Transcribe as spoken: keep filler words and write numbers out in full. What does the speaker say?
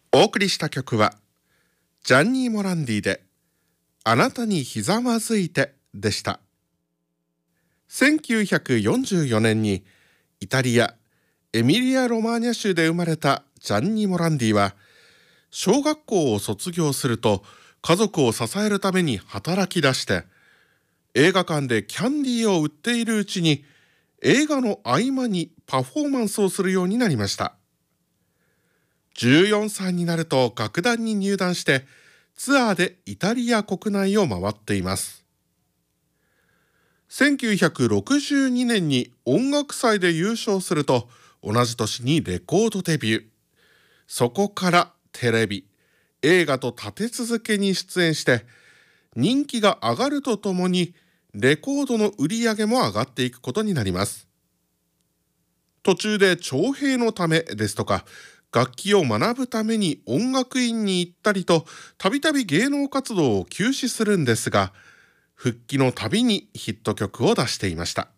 お送りした曲はジャンニー・モランディであなたにひざまずいてでした。せんきゅうひゃくよんじゅうよねんにイタリア・エミリア・ロマーニャ州で生まれたジャンニー・モランディは、小学校を卒業すると家族を支えるために働き出して、映画館でキャンディーを売っているうちに映画の合間にパフォーマンスをするようになりました。じゅうよんさいになると楽団に入団してツアーでイタリア国内を回っています。せんきゅうひゃくろくじゅうにねんに音楽祭で優勝すると、同じ年にレコードデビュー。そこからテレビ、映画と立て続けに出演して、人気が上がるとともにレコードの売り上げも上がっていくことになります。途中で徴兵のためですとか、楽器を学ぶために音楽院に行ったりと、たびたび芸能活動を休止するんですが、復帰のたびにヒット曲を出していました。